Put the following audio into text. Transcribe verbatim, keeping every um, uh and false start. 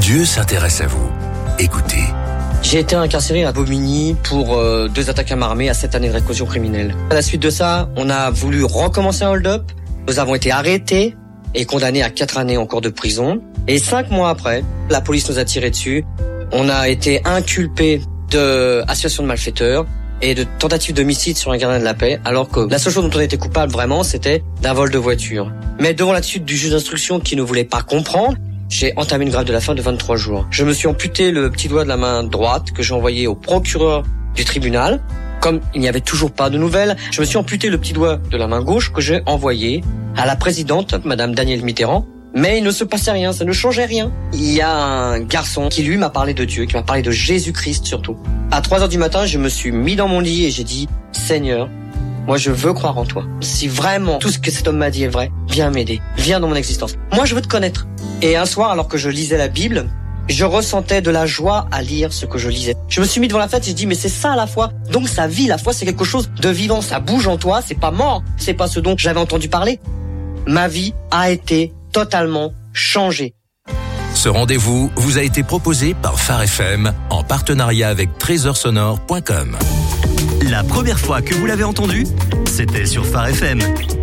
Dieu s'intéresse à vous. Écoutez. J'ai été incarcéré à Bobigny pour euh, deux attaques à main armée à sept années de réclusion criminelle. À la suite de ça, on a voulu recommencer un hold-up. Nous avons été arrêtés et condamnés à quatre années encore de prison. Et cinq mois après, la police nous a tiré dessus. On a été inculpés d'association de malfaiteurs et de tentative d'homicide sur un gardien de la paix, alors que la seule chose dont on était coupable vraiment, c'était d'un vol de voiture. Mais devant l'attitude du juge d'instruction qui ne voulait pas comprendre, j'ai entamé une grève de la faim de vingt-trois jours. Je me suis amputé le petit doigt de la main droite que j'ai envoyé au procureur du tribunal. Comme il n'y avait toujours pas de nouvelles, je me suis amputé le petit doigt de la main gauche que j'ai envoyé à la présidente, Madame Danielle Mitterrand. Mais il ne se passait rien, ça ne changeait rien. Il y a un garçon qui lui m'a parlé de Dieu, qui m'a parlé de Jésus-Christ surtout. À trois heures du matin, je me suis mis dans mon lit et j'ai dit « Seigneur, moi je veux croire en toi. Si vraiment tout ce que cet homme m'a dit est vrai, viens m'aider, viens dans mon existence. Moi je veux te connaître. » Et un soir, alors que je lisais la Bible, je ressentais de la joie à lire ce que je lisais. Je me suis mis devant la fête et j'ai dit « Mais c'est ça la foi. Donc ça vit, la foi c'est quelque chose de vivant, ça bouge en toi, c'est pas mort. C'est pas ce dont j'avais entendu parler. » Ma vie a été totalement changé. Ce rendez-vous vous a été proposé par Phare F M en partenariat avec trésor sonore point com. La première fois que vous l'avez entendu, c'était sur Phare F M.